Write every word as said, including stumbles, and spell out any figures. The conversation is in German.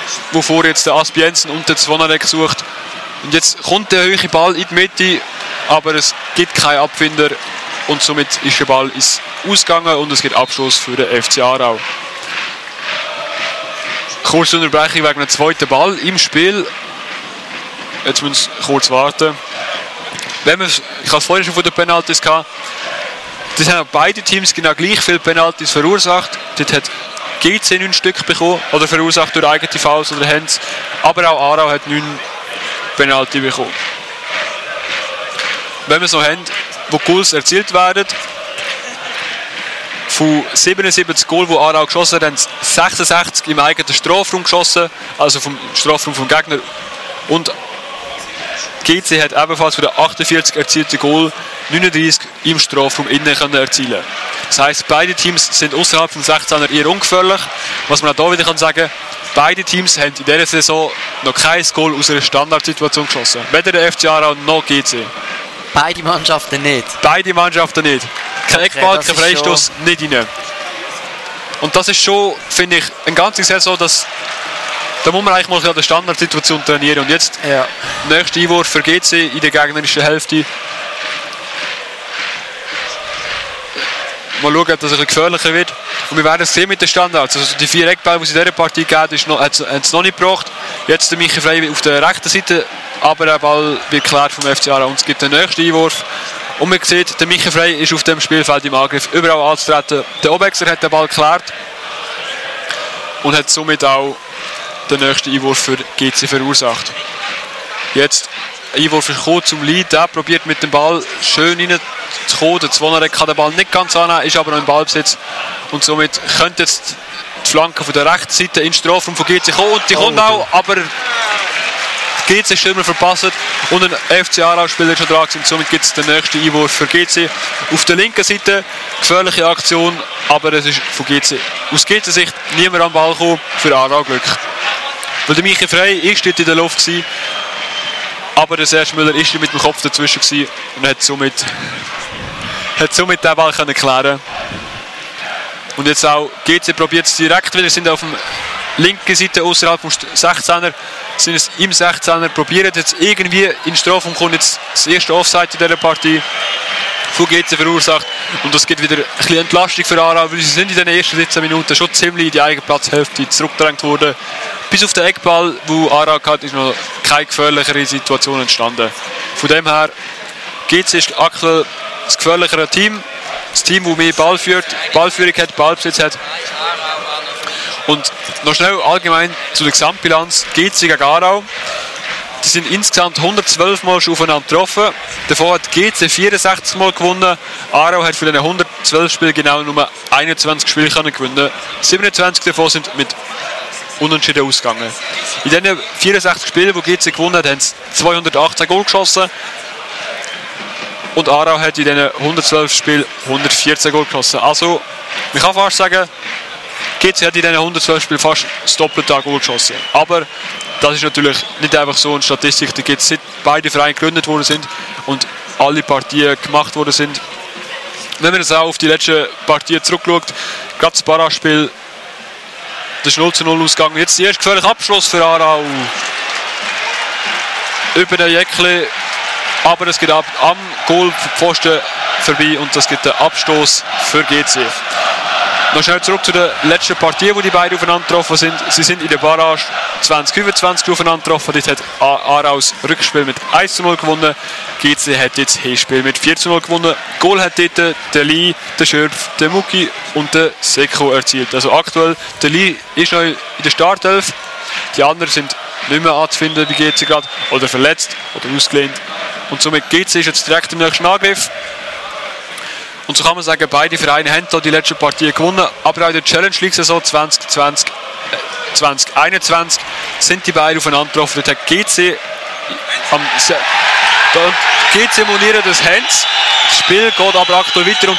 wovor jetzt der Aspiensen und der Zvonarek sucht. Und jetzt kommt der hohe Ball in die Mitte, aber es gibt keinen Abfinder und somit ist der Ball ins Ausgegangen und es gibt Abschluss für den F C Aarau. Kurze Unterbrechung wegen einem zweiten Ball im Spiel. Jetzt müssen wir kurz warten. Wenn wir, ich habe es vorhin schon von den Penalties gehabt. Das haben beide Teams genau gleich viele Penalties verursacht. Dort hat G C neun Stück bekommen oder verursacht durch eigene Fouls oder Hands. Aber auch Aarau hat neun Penalty bekommen. Wenn wir so haben, wo Goals erzielt werden, von siebenundsiebzig Goal, die Aarau geschossen hat, haben sechsundsechzig im eigenen Strafraum geschossen, also vom Strafraum vom Gegner. Und G C hat ebenfalls von den achtundvierzig erzielten Goal neununddreißig im Strafraum innen können erzielen. Das heisst, beide Teams sind außerhalb vom sechzehner eher ungefährlich. Was man auch hier wieder kann sagen, beide Teams haben in dieser Saison noch kein Goal aus einer Standardsituation geschossen. Weder der F C Aarau noch G C. Beide Mannschaften nicht? Beide Mannschaften nicht. Kein okay, Eckball, kein Freistoß, nicht rein. Und das ist schon, finde ich, eine ganze Saison, dass da muss man eigentlich mal an der Standardsituation trainieren. Und jetzt ja. Nächster Einwurf für G C in der gegnerischen Hälfte. Mal schauen, ob das ein bisschen gefährlicher wird. Und wir werden es sehen mit den Standards. Also die vier Eckbälle, die es in dieser Partie gegeben hat, haben es noch nicht gebracht. Jetzt der Michi Frey auf der rechten Seite, aber der Ball wird geklärt vom F C Aarau. Und es gibt den nächsten Einwurf. Und man sieht, der Michi Frey ist auf dem Spielfeld im Angriff überall anzutreten. Der Obexer hat den Ball geklärt und hat somit auch den nächsten Einwurf für G C verursacht. Jetzt Einwurf ist gekommen zum Lead. Der probiert mit dem Ball schön reinzukommen. Der Zvonarek kann den Ball nicht ganz annehmen, ist aber noch im Ballbesitz. Und somit könnte jetzt die Flanke von der rechten Seite in den Strafraum von G C kommen. Und die oh, kommt auch, aber G C-Stürmer verpasst und ein F C Aarau-Spieler schon dran sind. Somit gibt es den nächsten Einwurf für G C. Auf der linken Seite gefährliche Aktion, aber es ist von G C. Aus G C-Sicht niemand am Ball gekommen, für Aarau Glück. Weil der Michi Frey ist dort in der Luft gewesen, aber der Serge Müller ist mit dem Kopf dazwischen gewesen und hat somit, hat somit den Ball können klären. Und jetzt auch G C probiert es direkt wieder, sind auf der linken Seite außerhalb vom sechzehner, sind es im sechzehner, probieren jetzt irgendwie in den Strafraum, kommt jetzt das erste Offside in dieser Partie von G C verursacht und das gibt wieder ein bisschen Entlastung für Aarau, weil sie sind in den ersten siebzehn Minuten schon ziemlich in die eigene Platzhälfte zurückgedrängt worden. Bis auf den Eckball, wo Aarau hat, ist noch keine gefährlichere Situation entstanden. Von dem her, G C ist aktuell das gefährlichere Team, das Team, das mehr Ball führt, Ballführung hat, Ballbesitz hat. Und noch schnell allgemein zu der Gesamtbilanz. G C gegen Aarau. Die sind insgesamt hundertzwölf Mal schon aufeinander getroffen. Davon hat G C vierundsechzig Mal gewonnen. Aarau hat für diese hundertzwölf Spiele genau nur einundzwanzig Spiele gewinnen. siebenundzwanzig davon sind mit Unentschieden ausgegangen. In diesen vierundsechzig Spielen, die G C gewonnen hat, haben sie zweihundertachtzehn Goal geschossen. Und Aarau hat in diesen hundertzwölf Spielen hundertvierzehn Goal geschossen. Also, man kann fast sagen, G C hat in diesen hundertzwölf Spielen fast das Doppelte an Goal geschossen. Aber das ist natürlich nicht einfach so eine Statistik, die gibt es seit beide Vereine gegründet worden sind und alle Partien gemacht worden sind. Wenn man jetzt auch auf die letzte Partie zurückschaut, gerade das Barrage-Spiel, das ist null zu null ausgegangen. Jetzt der erste gefährliche Abschluss für Aarau. Über den Jäckli, aber es geht ab am Goalpfosten vorbei und das gibt den Abstoß für G C. Noch schnell zurück zu der letzten Partie, wo die beiden aufeinander getroffen sind. Sie sind in der Barrage zwanzig fünfundzwanzig aufeinander getroffen. Dort hat Aarau das Rückspiel mit eins zu null gewonnen. G C hat jetzt das Hinspiel mit vier zu null gewonnen. Goal hat dort der Lee, der Schürpf, der Mucki und der Seko erzielt. Also aktuell, der Lee ist noch in der Startelf. Die anderen sind nicht mehr anzufinden bei G C gerade oder verletzt oder ausgelehnt. Und somit G C ist jetzt direkt im nächsten Angriff. Und so kann man sagen, beide Vereine haben hier die letzte Partie gewonnen. Aber auch in der Challenge League Saison zwanzig zwanzig, äh, zwanzig einundzwanzig sind die beiden aufeinander getroffen. Dort hat G C am G C moniert das Hands. Das Spiel geht aber aktuell weiter und